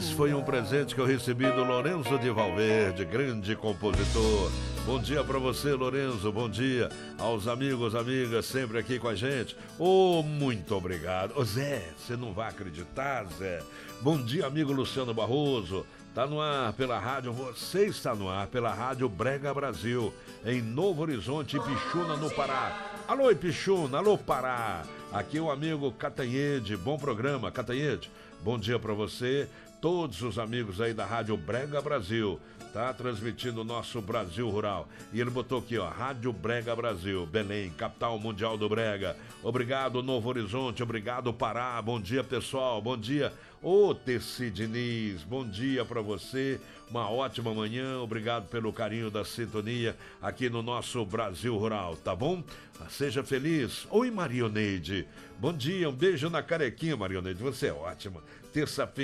Esse foi um presente que eu recebi do Lourenço de Valverde, grande compositor. Bom dia para você, Lourenço. Bom dia aos amigos, amigas, sempre aqui com a gente. Muito obrigado. Zé, você não vai acreditar, Zé. Bom dia, amigo Luciano Barroso. Tá no ar pela rádio, você está no ar pela rádio Brega Brasil, em Novo Horizonte, Ipixuna, no Pará. Alô, Ipixuna, alô, Pará. Aqui é o amigo Catanhede, bom programa, Catanhede. Bom dia para você, todos os amigos aí da rádio Brega Brasil. Tá transmitindo o nosso Brasil Rural. E ele botou aqui, ó, Rádio Brega Brasil, Belém, capital mundial do Brega. Obrigado, Novo Horizonte, obrigado, Pará. Bom dia, pessoal, bom dia. Ô, Tessi Diniz, bom dia pra você. Uma ótima manhã, obrigado pelo carinho da sintonia aqui no nosso Brasil Rural, tá bom? Seja feliz. Oi, Marioneide. Bom dia, um beijo na carequinha, Marioneide, você é ótima. Terça-feira.